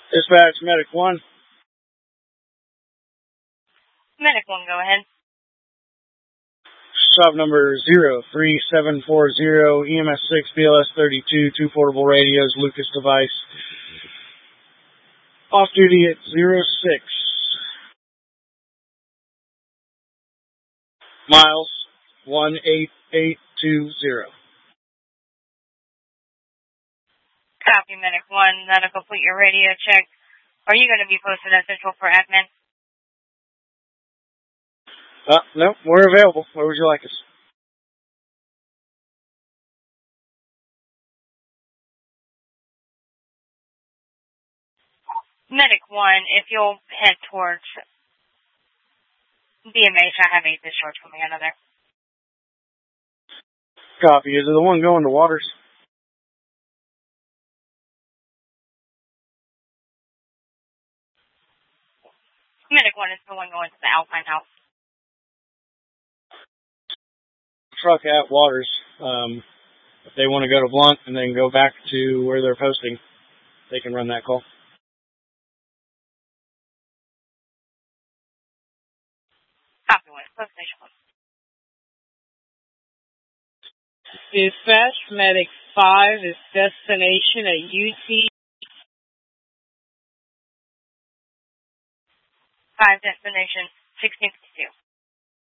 Dispatch, Medic 1. Medic 1, go ahead. Stop number 03740, EMS 6, BLS 32, 2 portable radios, Lucas device. Off duty at 06. Miles 18820. Copy, Medic 1. That'll complete your radio check. Are you going to be posted at Central for admin? No, we're available. Where would you like us? Medic 1, if you'll head towards BMH, I have a discharge coming out of there. Copy. Is it the one going to Waters? Medic 1 is the one going to the Alpine House. Truck at Waters. If they want to go to Blunt and then go back to where they're posting, they can run that call. Copy, post station 1. Dispatch, Medic 5 is destination at UT. 5, destination 1652.